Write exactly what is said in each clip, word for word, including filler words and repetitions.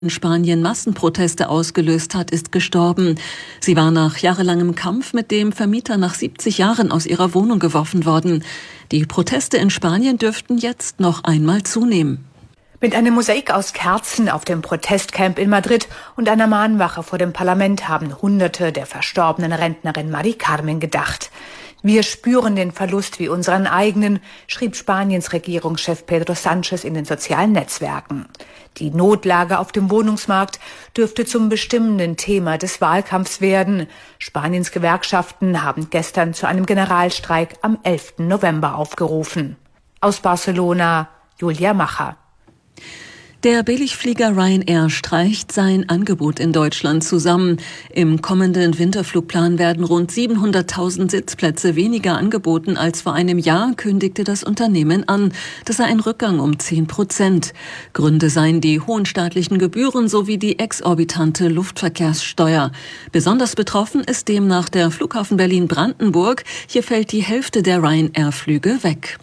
in Spanien Massenproteste ausgelöst hat, ist gestorben. Sie war nach jahrelangem Kampf mit dem Vermieter nach siebzig Jahren aus ihrer Wohnung geworfen worden. Die Proteste in Spanien dürften jetzt noch einmal zunehmen. Mit einem Mosaik aus Kerzen auf dem Protestcamp in Madrid und einer Mahnwache vor dem Parlament haben Hunderte der verstorbenen Rentnerin Mari Carmen gedacht. Wir spüren den Verlust wie unseren eigenen, schrieb Spaniens Regierungschef Pedro Sánchez in den sozialen Netzwerken. Die Notlage auf dem Wohnungsmarkt dürfte zum bestimmenden Thema des Wahlkampfs werden. Spaniens Gewerkschaften haben gestern zu einem Generalstreik am elften November aufgerufen. Aus Barcelona, Julia Macher. Der Billigflieger Ryanair streicht sein Angebot in Deutschland zusammen. Im kommenden Winterflugplan werden rund siebenhunderttausend Sitzplätze weniger angeboten als vor einem Jahr, kündigte das Unternehmen an. Das sei ein Rückgang um zehn Prozent. Gründe seien die hohen staatlichen Gebühren sowie die exorbitante Luftverkehrssteuer. Besonders betroffen ist demnach der Flughafen Berlin-Brandenburg. Hier fällt die Hälfte der Ryanair-Flüge weg.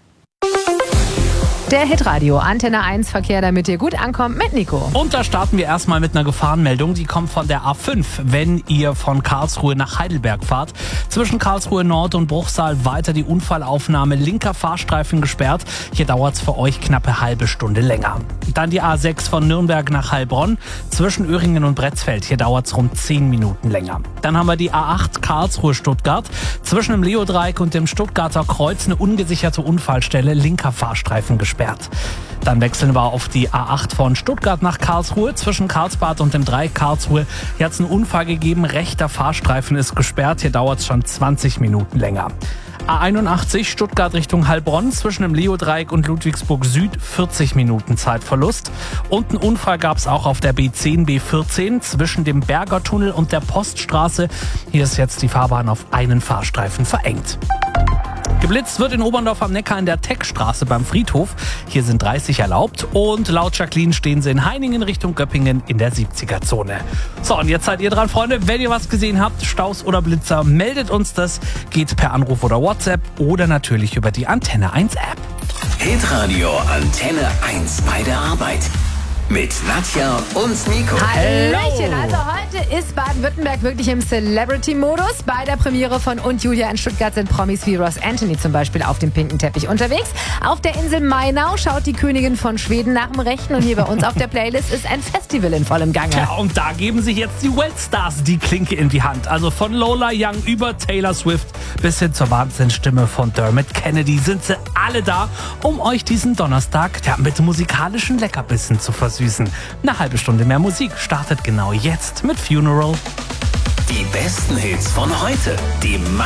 Der Hitradio Antenne eins Verkehr, damit ihr gut ankommt mit Nico. Und da starten wir erstmal mit einer Gefahrenmeldung. Die kommt von der A fünf, wenn ihr von Karlsruhe nach Heidelberg fahrt. Zwischen Karlsruhe Nord und Bruchsal weiter die Unfallaufnahme. Linker Fahrstreifen gesperrt. Hier dauert es für euch knappe halbe Stunde länger. Dann die A sechs von Nürnberg nach Heilbronn. Zwischen Öhringen und Bretzfeld. Hier dauert es rund zehn Minuten länger. Dann haben wir die A acht Karlsruhe-Stuttgart. Zwischen dem Leodreieck und dem Stuttgarter Kreuz eine ungesicherte Unfallstelle. Linker Fahrstreifen gesperrt. Dann wechseln wir auf die A acht von Stuttgart nach Karlsruhe. Zwischen Karlsbad und dem Dreieck Karlsruhe. Hier hat es einen Unfall gegeben. Rechter Fahrstreifen ist gesperrt. Hier dauert es schon zwanzig Minuten länger. A einundachtzig Stuttgart Richtung Heilbronn. Zwischen dem Leodreieck und Ludwigsburg Süd vierzig Minuten Zeitverlust. Und einen Unfall gab es auch auf der B zehn, B vierzehn zwischen dem Bergertunnel und der Poststraße. Hier ist jetzt die Fahrbahn auf einen Fahrstreifen verengt. Geblitzt wird in Oberndorf am Neckar in der Techstraße beim Friedhof. Hier sind dreißig erlaubt und laut Jacqueline stehen sie in Heiningen Richtung Göppingen in der siebziger-Zone. So, und jetzt seid ihr dran, Freunde. Wenn ihr was gesehen habt, Staus oder Blitzer, meldet uns das. Geht per Anruf oder WhatsApp oder natürlich über die Antenne eins App. Hitradio Antenne eins bei der Arbeit. Mit Nadja und Nico. Hallöchen, also heute ist Baden-Württemberg wirklich im Celebrity-Modus. Bei der Premiere von Und Julia in Stuttgart sind Promis wie Ross Anthony zum Beispiel auf dem pinken Teppich unterwegs. Auf der Insel Mainau schaut die Königin von Schweden nach dem Rechten und hier bei uns auf der Playlist ist ein Festival in vollem Gange. Ja, und da geben sich jetzt die Weltstars die Klinke in die Hand. Also von Lola Young über Taylor Swift bis hin zur Wahnsinnsstimme von Dermot Kennedy sind sie alle da, um euch diesen Donnerstag ja, mit musikalischen Leckerbissen zu versüßen. Eine halbe Stunde mehr Musik startet genau jetzt mit Funeral. Die besten Hits von heute. Die